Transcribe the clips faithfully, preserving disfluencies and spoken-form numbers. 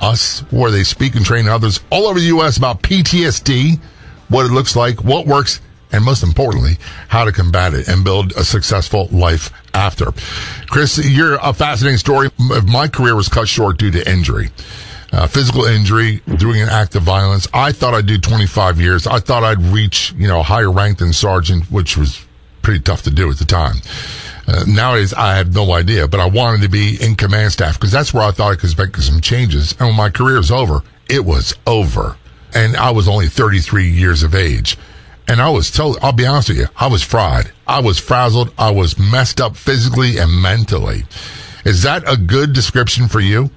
Us, where they speak and train others all over the U S about P T S D, what it looks like, what works, and most importantly, how to combat it and build a successful life after. Chris, you're a fascinating story. My career was cut short due to injury. Uh, physical injury, doing an act of violence. I thought I'd do twenty-five years. I thought I'd reach, you know, a higher rank than sergeant, which was pretty tough to do at the time. Uh, nowadays, I have no idea, but I wanted to be in command staff because that's where I thought I could make some changes. And when my career was over, it was over. And I was only thirty-three years of age. And I was told, I'll be honest with you, I was fried. I was frazzled. I was messed up physically and mentally. Is that a good description for you?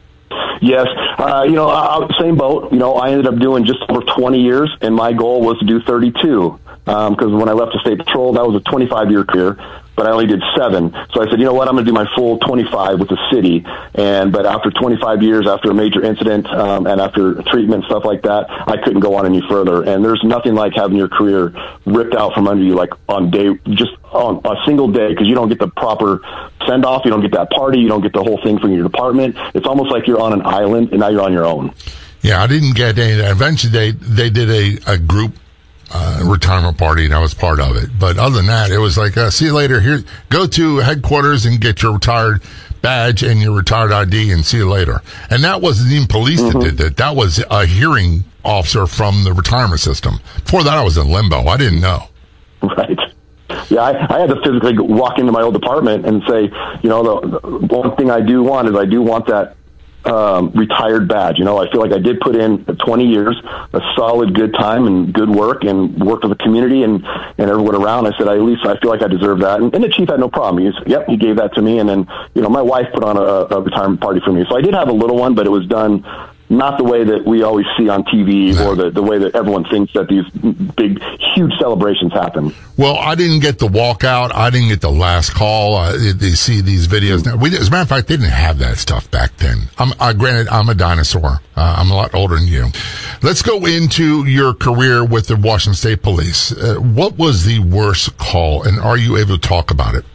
Yes. Uh, you know, uh, same boat. You know, I ended up doing just over twenty years, and my goal was to do thirty-two. Because um, when I left the State Patrol, that was a twenty-five-year career, but I only did seven. So I said, you know what, I'm going to do my full twenty-five with the city. And but after twenty-five years, after a major incident, um, and after treatment, stuff like that, I couldn't go on any further. And there's nothing like having your career ripped out from under you, like on day, just on a single day, because you don't get the proper send-off, you don't get that party, you don't get the whole thing from your department. It's almost like you're on an island, and now you're on your own. Yeah, I didn't get any of that. Eventually, they, they did a, a group Uh, retirement party, and I was part of it. But other than that, it was like, uh, see you later. Here, go to headquarters and get your retired badge and your retired I D, and see you later. And that wasn't even police mm-hmm. that did that. That was a hearing officer from the retirement system. Before that, I was in limbo. I didn't know. Right. Yeah, I, I had to physically walk into my old department and say, you know, the, the one thing I do want is I do want that Um, retired badge. You know, I feel like I did put in twenty years, a solid good time and good work, and worked with the community and, and everyone around. I said, I, at least I feel like I deserve that. And, and the chief had no problem. He said, yep, he gave that to me. And then, you know, my wife put on a, a retirement party for me. So I did have a little one, but it was done not the way that we always see on T V no. or the, the way that everyone thinks that these big, huge celebrations happen. Well, I didn't get the walkout. I didn't get the last call. Uh, they see these videos now. We, as a matter of fact, they didn't have that stuff back then. I'm, I, granted, I'm a dinosaur. Uh, I'm a lot older than you. Let's go into your career with the Washington State Police. Uh, what was the worst call, and are you able to talk about it?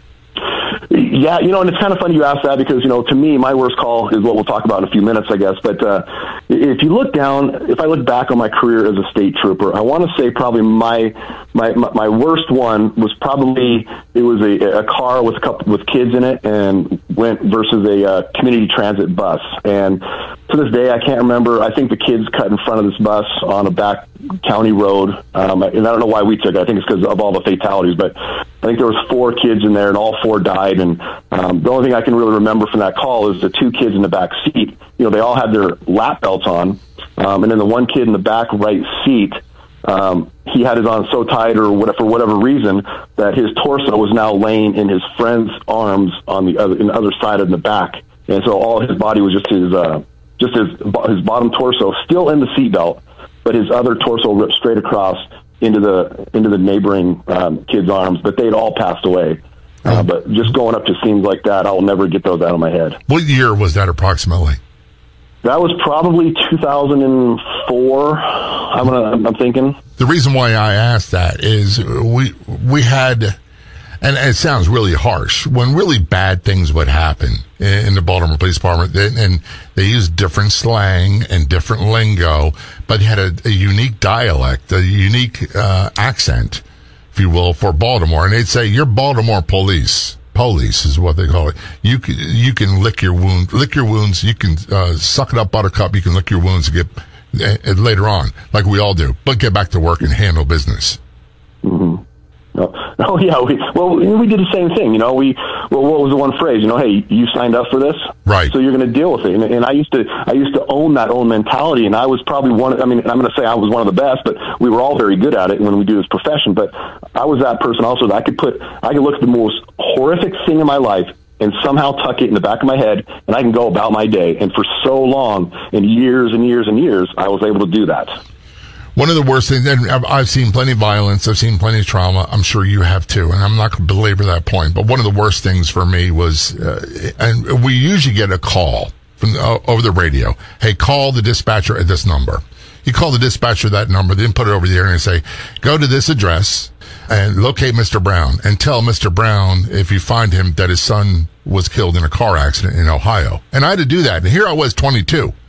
Yeah, you know, and it's kind of funny you ask that because, you know, to me, my worst call is what we'll talk about in a few minutes, I guess. But uh, if you look down, if I look back on my career as a state trooper, I want to say probably my my my worst one was probably it was a, a car with a couple with kids in it and went versus a uh, community transit bus. And to this day, I can't remember. I think the kids cut in front of this bus on a back county road, um, and I don't know why we took it. I think it's because of all the fatalities, but I think there was four kids in there, and all four died. And um, the only thing I can really remember from that call is the two kids in the back seat. You know, they all had their lap belts on, um, and then the one kid in the back right seat, um, he had his on so tight or whatever, for whatever reason, that his torso was now laying in his friend's arms on the other, in the other side of the back, and so all his body was just his, uh, just his his bottom torso still in the seatbelt, but his other torso ripped straight across into the into the neighboring um, kids' arms. But they'd all passed away. Uh, but just going up to scenes like that, I'll never get those out of my head. What year was that approximately? That was probably two thousand four. I'm gonna, I'm thinking. The reason why I asked that is we we had, and it sounds really harsh, when really bad things would happen in the Baltimore Police Department, and they used different slang and different lingo, but had a, a unique dialect, a unique uh, accent, if you will, for Baltimore. And they'd say, you're Baltimore police. Police is what they call it. You can, you can lick your wound, lick your wounds. You can uh, suck it up, buttercup. You can lick your wounds and get uh, later on, like we all do, but get back to work and handle business. Mm-hmm. No. Oh yeah. We, well, we did the same thing. You know, we, well, what was the one phrase? You know, hey, you signed up for this, right? So you're going to deal with it. And, and I used to, I used to own that own mentality. And I was probably one. Of, I mean, I'm going to say I was one of the best, but we were all very good at it when we do this profession. But I was that person also that I could put, I could look at the most horrific thing in my life and somehow tuck it in the back of my head, and I can go about my day. And for so long, and years and years and years, I was able to do that. One of the worst things, and I've seen plenty of violence, I've seen plenty of trauma, I'm sure you have too, and I'm not going to belabor that point, but one of the worst things for me was, uh, and we usually get a call from the, uh, over the radio, hey, call the dispatcher at this number. You call the dispatcher that number, then put it over the air and say, go to this address and locate Mister Brown, and tell Mister Brown, if you find him, that his son was killed in a car accident in Ohio. And I had to do that, and here I was, twenty-two.